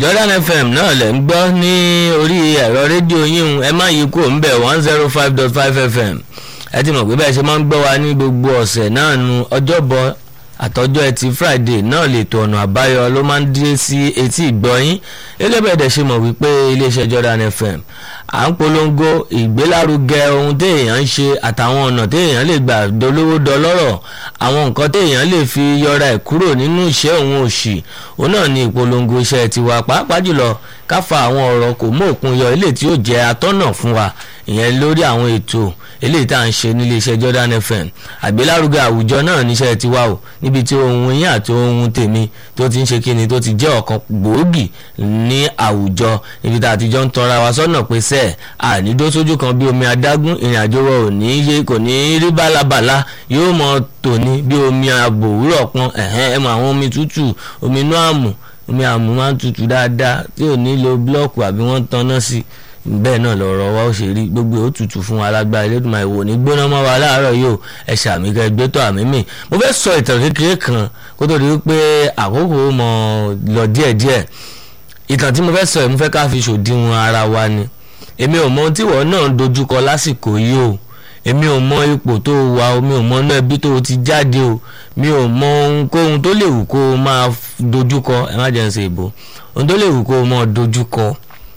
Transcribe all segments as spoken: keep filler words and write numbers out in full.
Jordan F M náà lẹ̀ ń gbọ́ ní orí ẹ̀rọ rédíò yín ẹ má yí kúrò ń bẹ̀ one zero five dot five F M ẹ ti mọ̀ pé bẹ́ẹ̀ ṣe máa ń gbọ́ wa ní gbogbo ọ̀sẹ̀ náà nu ọjọ́bọ̀ àtọjọ́ ẹtì Friday náà lè tó ọ̀nà àbáyọ ló máa ń dé sí etí ìgbọ́yín elébẹ̀dẹ̀ ṣe mọ̀ wípé iléeṣẹ́ Jordan F M à ń polongo ìgbélárugẹ ohun téèyàn ń ṣe àtàwọn ọ̀nà téèyàn lè gbà dolówó dọlọ́rọ̀ àwọn nǹkan téèyàn lè fi yọra ẹ̀ kúrò nínú iṣẹ́ òun òṣì òun náà ni ìpolongo iṣẹ́ tiwa pàápàá jùlọ ká fa àwọn ọ̀rọ̀ kò mú òkun yọ ilé tí ó jẹ́ atọ́nà fún wa ìyẹn lórí àwọn ètò eléyìí tá à ń ṣe nílé iṣẹ́ Jordan F M àgbélárugẹ àwùjọ náà níṣẹ́ tiwa o níbi tí ohun yín àti ohun tèmi tó ti ń ṣe kíni tó ti jẹ́ ọ̀kan gbòógì ní àwùjọ níbi tá a ti jọ ń tọra wa sọ́nà pé sẹ́ẹ̀ ànídó sójú kan bí omi adágún ìrìn àjò wa ò ní yé kò ní rí bálabàla yóò mọ tòní bí omi àbòwúrọ̀ pọn ẹ̀hẹ́n ẹ̀ mọ àwọn omi tútù omi inú àmù omi àmù máa ń tutù dáadáa tí ò ní lo búlọ́ọ̀kù àbí wọ́n tanná sí bẹ́ẹ̀ náà lọ̀rọ̀ wa ó ṣe rí gbogbo ó tutù fún alágbára Elédùmarè ìwò ní gbóná mọ́ wa láàárọ̀ yìí ó ẹ ṣàmì kẹ́ gbé tó àmì mi mo fẹ́ sọ ìtàn kékeré kan kó tó di wípé àkókò mọ̀ lọ díẹ̀díẹ̀ ìtàn tí mo fẹ́ sọ yìí mo fẹ́ ká fi ṣòdiwọ̀n ara wa ni èmi ò mọ ohun tí ìwọ náà ń dojúkọ lásìkò yìí o èmi ò mọ ipò tó wà o mi ò mọ náà ẹbí tó ti jáde o mi ò mọ ohunkóhun tó lè wù kó o máa dojúkọ ẹ má jẹ́ ń ṣe ìbò ohun tó lè wù kó o máa dojúkọ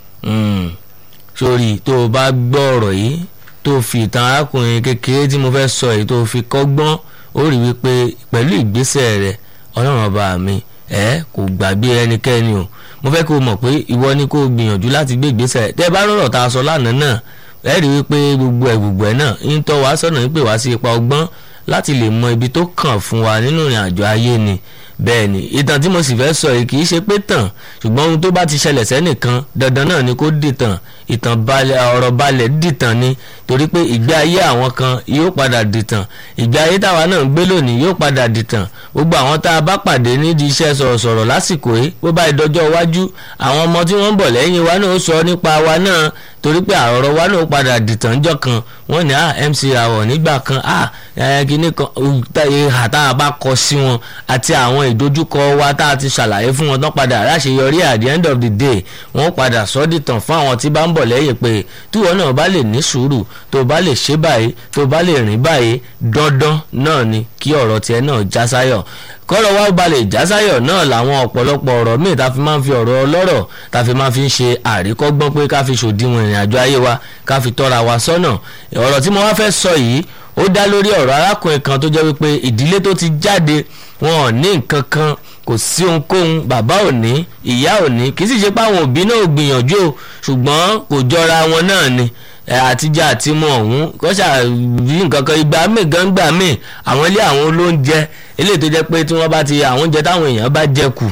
sórí tó o bá gbọ́ ọ̀rọ̀ yìí tó fi ìtàn arákùnrin kékeré tí mo fẹ́ sọ yìí tó fi kọ́gbọ́n ó rí wípé pẹ̀lú ìgbésẹ̀ rẹ̀ ọlọ́run ọba mi ẹ kò gbàgbé ẹnikẹ́ni o mo fẹ́ kó o mọ̀ pé ìwọ ni kó o gbìyànjú láti gbé ìgbésẹ̀ tẹ́ ẹ bá rọ̀rọ̀ tá a sọ lánàá náà ẹ rí wípé gbogbo ẹ̀ gbogbo ẹ̀ náà ń tọ́ wá sọ́nà ń pè wá sí ipa ọgbọ́n láti lè mọ ibi tó kàn fún wa nínú ìrìn àjò ayé ni bẹ́ẹ̀ ni ìtàn tí mo sì fẹ́ sọ yìí kì í ṣe pé tàn ṣùgbọ́n ohun tó bá ti ṣẹlẹ̀ sẹ́nìkan dandan náà ni kó dìtàn ìtàn balẹ̀ ọ̀rọ̀ balẹ̀ dìtàn ni torí pé ìgbé ayé àwọn kan yóò padà dìtàn ìgbé ayé táwa náà ń gbé lónìí yóò padà dìtàn gbogbo àwọn tá a bá pàdé nídìí iṣẹ́ sọ̀rọ̀sọ̀rọ̀ lásìkò yìí bó bá ìdọ́jọ́ iwájú àwọn ọmọ tí wọ́n ń bọ̀ lẹ́yìn wa náà sọ nípa wa náà torí pé àrọ̀rọ̀ wa náà padà dìtàn jọ kan wọ́n ní ah M C Rawọ nígbà kan ah kíní kan ìhà tá a bá kọ sí wọn àti àwọn ìdojúkọ wa tá a ti ṣàlàyé fún wọn tán padà láṣeyọrí at the end of the day wọ́n padà sọ dìtàn fún àwọn tí bá ń bọ̀ lẹ́yìn pé tíwọ́ náà bá lè ní sùúrù tó bá lè ṣe báyìí tó bá lè rìn báyìí dandan náà ni kí ọ̀rọ̀ tiẹ̀ náà já sáyọ̀ kọ́rọ̀ wá balẹ̀ ìjásáyọ̀ náà làwọn ọ̀pọ̀lọpọ̀ ọ̀rọ̀ míì tá fi máa ń fi ọ̀rọ̀ ọlọ́rọ̀ tá fi máa fi ń ṣe àríkọ́gbọ́n pé ká fi ṣòdiwọ̀n ìrìn àjò ayé wa ká fi tọ́ra wa sọ́nà ọ̀rọ̀ tí mo wá fẹ́ sọ yìí ó dá lórí ọ̀rọ̀ arákùnrin kan tó jẹ́ wípé ìdílé tó ti jáde wọn ò ní nǹkan kan kò sí ohunkóhun bàbá ò ní ìyá ò ní kì í sì ṣe pé àwọn òbí náà ò gbìyànjú o ṣùgbọ́n kò jọra wọn náà ni àtijọ́ àti mọ ọ̀hún kọ́ṣà bí nǹkan kan ìgbà míì gan gbà míì àwọn ilé àwọn olóúnjẹ eléyìí tó jẹ́ pé tí wọ́n bá ti àwọn oúnjẹ táwọn èèyàn bá jẹ kù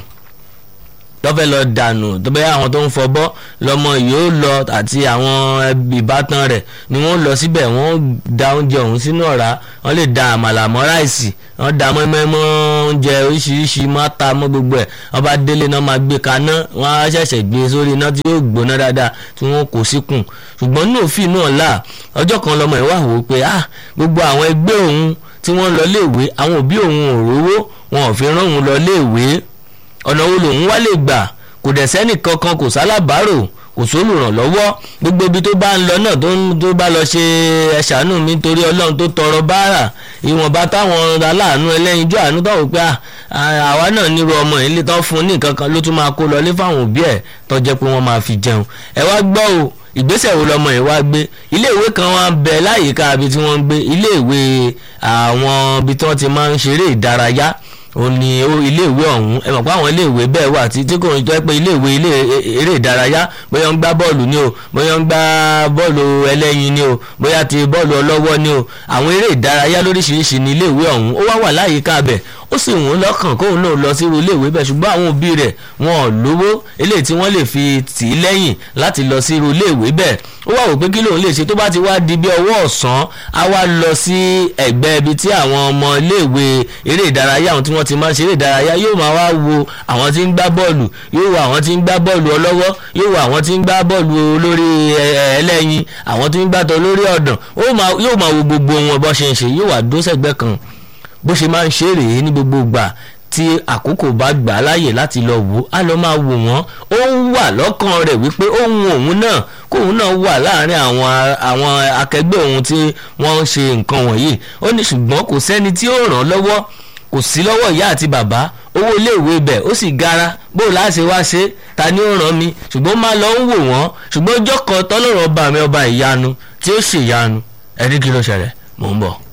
lọ́fẹ́ lọ dànù tó bẹ́ẹ̀ àwọn tó ń fọbọ́ lọ́mọ yóò lọ àti àwọn ìbátan rẹ̀ ni wọ́n lọ síbẹ̀ wọ́n da oúnjẹ ọ̀hún sínú ọ̀rá wọ́n lè da àmàlà mọ́ ráìsì wọ́n da mọ́ẹ́mọ́ oúnjẹ oríṣiríṣi máa ta mọ́ gbogbo ẹ̀ wọ́n bá délé náà máa gbé kaná wọ́n á ṣẹ̀ṣẹ̀ gbé sórí iná tí yóò gbóná dáadáa tí wọ́n kó síkùn ṣùgbọ́n ní òfin náà là ọjọ́ kan lọ́mọ ìwà wò pé ah gbogbo àwọn ẹgbẹ́ òun tí wọ́n lọ léèwé àwọn òbí òun ò rówó wọn ò fi rán òun lọ léèwé ọ̀nà wo lòun wá lè gbà kò dẹ̀ sẹ́nì kankan kò sálábàárò kò sólùrànlọ́wọ́ gbogbo ibi tó bá ń lọ náà tó bá lọ ṣe ẹ ṣàánú mi nítorí ọlọ́run tó tọrọ báárà ìwọ̀nba táwọn aláàánú ẹlẹ́yinjú àánú tó wò pé àwa náà nírú ọmọ yìí lè tán fún ní nǹkan kan ló tún máa kó lọ lé fáwọn òbí ẹ̀ tó jẹ́ pé wọ́n máa fi jẹun ẹ wá gbọ́ o ìgbésẹ̀ wo lọmọ yìí wá gbé iléèwé kan wá bẹ láyìíká ibi tí wọ́n ń gbé iléèwé àwọn ibi tí wọ́n ti máa ń ṣeré ìdárayá ó ní iléèwé ọ̀hún ẹ mọ̀ pé àwọn iléèwé bẹ́ẹ̀ wà tí tí kò ní jẹ́ pé iléèwé ilé eré ìdárayá bóyá ń gbá bọ́ọ̀lù ni o bóyá ń gbá bọ́ọ̀lù ẹlẹ́yin ni o bóyá ti bọ́ọ̀lù ọlọ́wọ́ ni o àwọn eré ìdárayá lóríṣiríṣi ní iléèwé ọ̀hún ó wá wà láyìíká bẹ̀ ó sì wọ́n lọ́kàn kóun náà lọ sírú iléèwé bẹ́ẹ̀ ṣùgbọ́n àwọn òbí rẹ̀ wọn ò lówó eléyìí tí wọ́n lè fi tì í lẹ́yìn láti lọ sírú iléèwé bẹ́ẹ̀ ó wá wò pé kí lòun lè ṣe tó bá ti wá di bí ọwọ́ ọ̀sán á wá lọ sí ẹ̀gbẹ́ ibi tí àwọn ọmọ iléèwé eré ìdárayá àwọn tí wọ́n ti máa ń ṣeré ìdárayá yóò máa wá wo àwọn tí ń gbá bọ́ọ̀lù yóò wo àwọn tí ń gbá bọ́ọ̀lù ọlọ́wọ́ yóò wo àwọn tí ń gbá bọ́ọ̀lù olórí ẹlẹ́yin àwọn tí ń gbá tọ́ lórí ọ̀dàn yóò máa wo gbogbo wọn bó ṣe ń ṣe yóò wá dó sẹ́gbẹ́ kan bó ṣe máa ń ṣe rèé ní gbogbo ìgbà tí àkókò bá gbà á láàyè láti lọ wò á lọ máa wò wọ́n ó wà lọ́kàn rẹ̀ wípé ohun òun náà kóun náà wà láàrin àwọn àwọn akẹgbẹ́ òun tí wọ́n ń ṣe nǹkan wọ̀nyí ó ní ṣùgbọ́n kò sẹ́ni tí ó ràn lọ́wọ́ kò sí lọ́wọ́ ìyá àti bàbá owó iléèwé bẹ̀ ó sì gara bó láṣẹ wá ṣe ta ni ó ràn mí ṣùgbọ́n máa lọ ń wò wọ́n ṣùgbọ́n ọjọ́ kan tọ́lọ́run ọba mi ọba ìyanu tí ó ṣèyanu ẹ̀rí kí ló ṣẹlẹ̀ mò ń bọ̀.